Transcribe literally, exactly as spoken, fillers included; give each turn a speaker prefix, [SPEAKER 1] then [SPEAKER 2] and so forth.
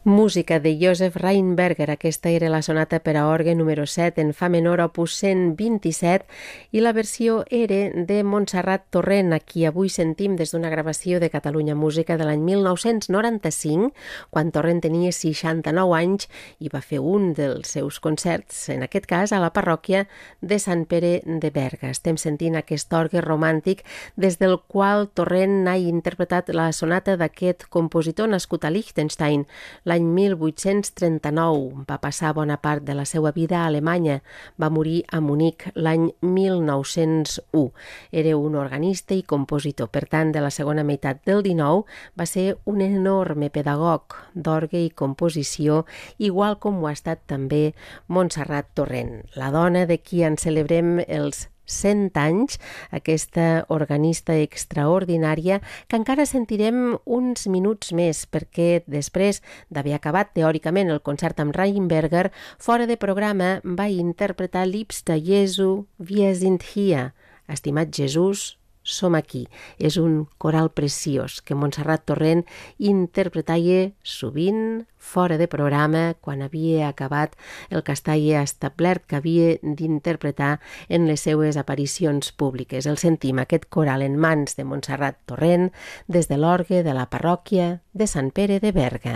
[SPEAKER 1] Música de Josef Rheinberger. Aquesta era la sonata per a orgue número set en fa menor opus cent vint-i-set i la versió era de Montserrat Torrent, a qui avui sentim des d'una gravació de Catalunya Música de l'any mil nou-cents noranta-cinc, quan Torrent tenia seixanta-nou anys i va fer un dels seus concerts, en aquest cas a la parròquia de Sant Pere de Berga. Estem sentint aquest orgue romàntic des del qual Torrent ha interpretat la sonata d'aquest compositor nascut a Liechtenstein. L'any mil vuit-cents trenta-nou va passar bona part de la seva vida a Alemanya. Va morir a Munic l'any mil nou-cents u. Era un organista i compositor. Per tant, de la segona meitat del dinou va ser un enorme pedagog d'orgue i composició, igual com ho ha estat també Montserrat Torrent, la dona de qui en celebrem els cent anys, aquesta organista extraordinària que encara sentirem uns minuts més perquè després d'haver acabat teòricament el concert amb Rheinberger, fora de programa va interpretar Liebster Jesu, wir sind hier, estimat Jesús, som aquí. És un coral preciós que Montserrat Torrent interpretava sovint fora de programa quan havia acabat el castall establert que havia d'interpretar en les seues aparicions públiques. El sentim, aquest coral en mans de Montserrat Torrent des de l'orgue de la parròquia de Sant Pere de Berga.